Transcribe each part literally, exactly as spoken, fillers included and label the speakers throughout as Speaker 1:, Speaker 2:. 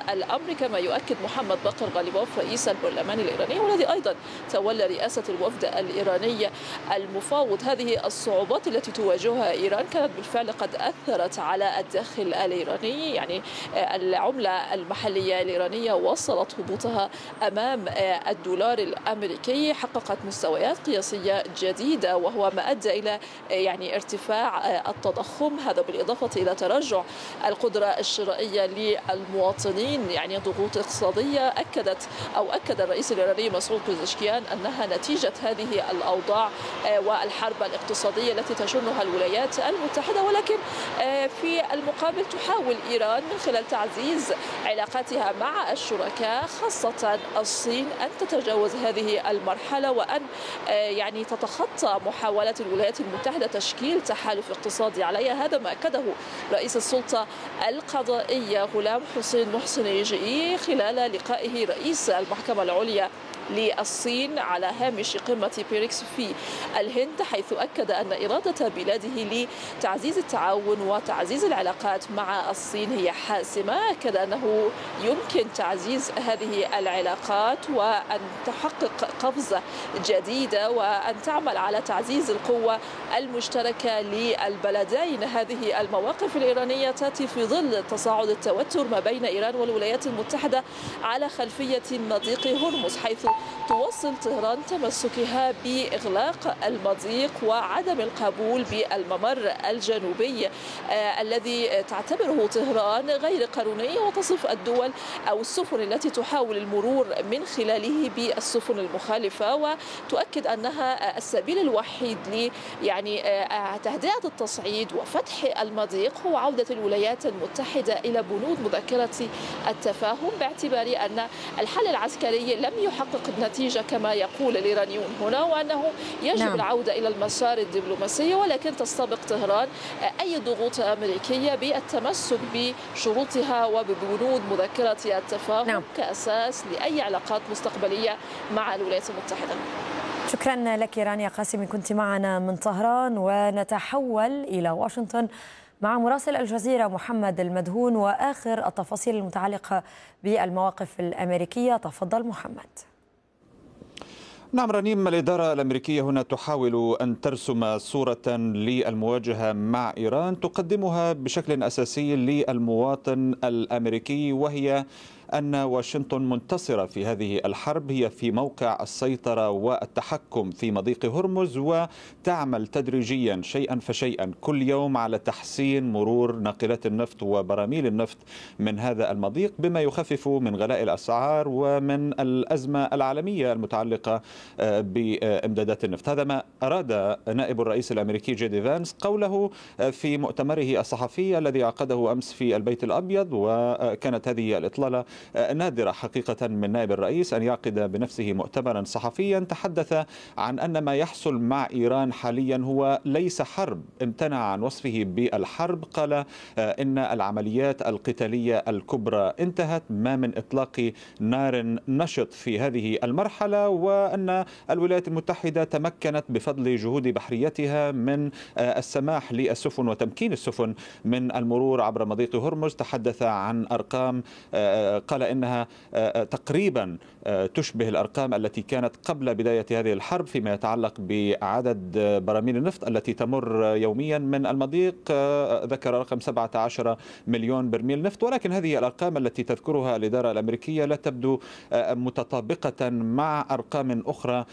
Speaker 1: الأمر، كما يؤكد محمد باقر غالباف رئيس البرلمان الإيراني والذي أيضا تولى رئاسة الوفد الإيراني المفاوض. هذه الصعوبات التي تواجهها إيران كانت بالفعل قد أثرت على الداخل الإيراني، يعني العملة المحلية الإيرانية وصلت هبوطها أمام الدولار الأمريكي، حققت مستويات قياسية جديدة وهو ما أدى إلى يعني ارتفاع التضخم، هذا بالإضافة إلى تراجع القدرة الشرائية للمواطنين، يعني ضغوط اقتصادية أكدت أو أكد الرئيس الإيراني مسعود بيزشكيان أنها نتيجة هذه الأوضاع والحرب الاقتصادية التي تشنها الولايات المتحدة. ولكن في المقابل تحاول إيران من خلال تعزيز علاقاتها مع الشركاء خاصة الصين أن تتجاوز هذه المرحلة وأن يعني تتخطى محاولات الولايات المتحدة تشكيل تحالف اقتصادي عليها. هذا ما أكده رئيس السلطة القضائية غلام حسين محسن يجئي خلال لقائه رئيس المحكمة العليا للصين على هامش قمة بيريكس في الهند، حيث أكد أن إرادة بلاده لتعزيز التعاون وتعزيز العلاقات مع الصين هي حاسمة. أكد أنه يمكن تعزيز هذه العلاقات وأن تحقق قفزة جديدة وأن تعمل على تعزيز القوة المشتركة للبلدين. هذه المواقف الإيرانية تأتي في ظل تصاعد التوتر ما بين إيران والولايات المتحدة على خلفية مضيق هرمز، حيث توصل طهران تمسكها بإغلاق المضيق وعدم القبول بالممر الجنوبي آه الذي تعتبره طهران غير قانوني، وتصف الدول أو السفن التي تحاول المرور من خلاله بالسفن المخالفة، وتؤكد أنها السبيل الوحيد ل يعني آه تهدئة التصعيد وفتح المضيق هو عودة الولايات المتحدة إلى بنود مذكرة التفاهم، باعتبار أن الحل العسكري لم يحقق النتيجة كما يقول الإيرانيون هنا، وأنه يجب نعم. العودة إلى المسار الدبلوماسي، ولكن تستبق طهران أي ضغوط أمريكية بالتمسك بشروطها وببنود مذكرة التفاهم نعم. كأساس لأي علاقات مستقبلية مع الولايات المتحدة.
Speaker 2: شكرا لك رانيا قاسمي، كنت معنا من طهران. ونتحول إلى واشنطن مع مراسل الجزيرة محمد المدهون وآخر التفاصيل المتعلقة بالمواقف الأمريكية. تفضل محمد.
Speaker 3: نعم رنيم، الإدارة الأمريكية هنا تحاول أن ترسم صورة للمواجهة مع إيران تقدمها بشكل أساسي للمواطن الأمريكي، وهي أن واشنطن منتصرة في هذه الحرب، هي في موقع السيطرة والتحكم في مضيق هرمز، وتعمل تدريجيا شيئا فشيئا كل يوم على تحسين مرور ناقلات النفط وبراميل النفط من هذا المضيق، بما يخفف من غلاء الأسعار ومن الأزمة العالمية المتعلقة بإمدادات النفط. هذا ما أراد نائب الرئيس الأمريكي جي دي فانس قوله في مؤتمره الصحفي الذي عقده أمس في البيت الأبيض، وكانت هذه الإطلالة نادرة حقيقة من نائب الرئيس أن يعقد بنفسه مؤتمرا صحفيا تحدث عن أن ما يحصل مع إيران حاليا هو ليس حرب، امتنع عن وصفه بالحرب، قال إن العمليات القتالية الكبرى انتهت، ما من إطلاق نار نشط في هذه المرحلة، وأن الولايات المتحدة تمكنت بفضل جهود بحريتها من السماح للسفن وتمكين السفن من المرور عبر مضيق هرمز. تحدث عن أرقام قال إنها تقريبا تشبه الأرقام التي كانت قبل بداية هذه الحرب فيما يتعلق بعدد براميل النفط التي تمر يوميا من المضيق، ذكر رقم سبعة عشر مليون برميل نفط، ولكن هذه الأرقام التي تذكرها الإدارة الأمريكية لا تبدو متطابقة مع أرقام أخرى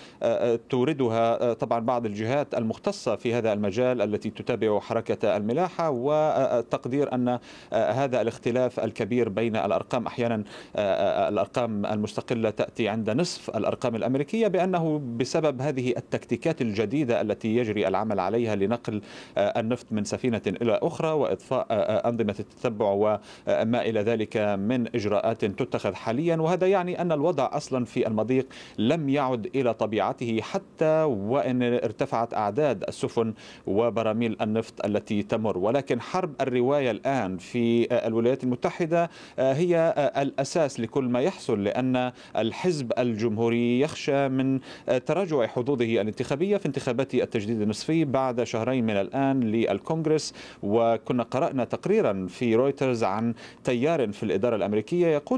Speaker 3: توردها طبعا بعض الجهات المختصة في هذا المجال التي تتابع حركة الملاحة، والتقدير أن هذا الاختلاف الكبير بين الأرقام أحيانا الأرقام المستقلة تأتي عند نصف الأرقام الأمريكية، بأنه بسبب هذه التكتيكات الجديدة التي يجري العمل عليها لنقل النفط من سفينة إلى أخرى وإضفاء أنظمة التتبع وما إلى ذلك من إجراءات تتخذ حاليا. وهذا يعني أن الوضع أصلا في المضيق لم يعد إلى طبيعته حتى وإن ارتفعت أعداد السفن وبراميل النفط التي تمر، ولكن حرب الرواية الآن في الولايات المتحدة هي الأساس لكل ما يحصل، لأن الحزب الجمهوري يخشى من تراجع حظوظه الانتخابية في انتخابات التجديد النصفي بعد شهرين من الآن للكونغرس. وكنا قرأنا تقريرا في رويترز عن تيار في الإدارة الأمريكية يقول